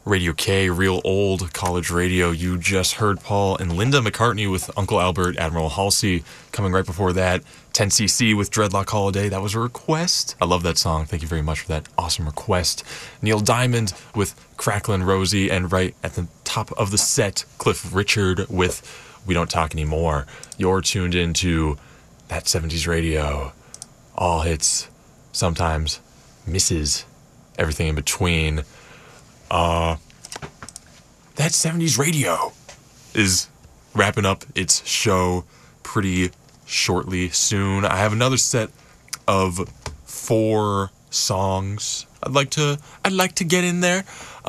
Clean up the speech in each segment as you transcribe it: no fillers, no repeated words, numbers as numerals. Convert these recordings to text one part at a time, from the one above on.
Radio K, real old college radio. You just heard Paul and Linda McCartney with Uncle Albert, Admiral Halsey. Coming right before that, 10cc with Dreadlock Holiday. That was a request. I love that song. Thank you very much for that awesome request. Neil Diamond with Cracklin' Rosie. And right at the top of the set, Cliff Richard with We Don't Talk Anymore. You're tuned into that 70s radio. All hits, sometimes misses, everything in between. That 70s radio is wrapping up its show pretty shortly soon. I have another set of 4 songs I'd like to get in there.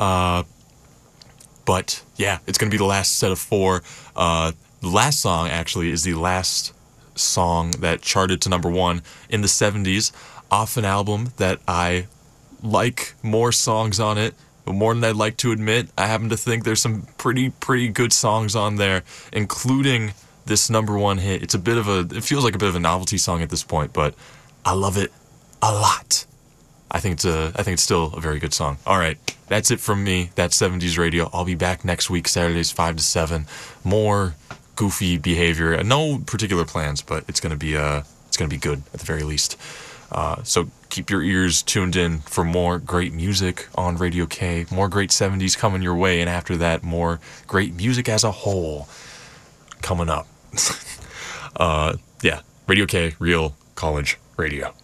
But yeah, it's going to be the last set of 4. The last song actually is the last song that charted to number 1 in the 70s off an album that I like more songs on it. But more than I'd like to admit, I happen to think there's some pretty good songs on there, including this number 1 hit. It feels like a bit of a novelty song at this point, but I love it a lot. I think it's still a very good song. All right, that's it from me. That's 70s Radio. I'll be back next week, Saturdays 5 to 7. More goofy behavior. No particular plans, but it's gonna be good at the very least. So keep your ears tuned in for more great music on Radio K, more great 70s coming your way, and after that, more great music as a whole coming up. Yeah, Radio K, real college radio.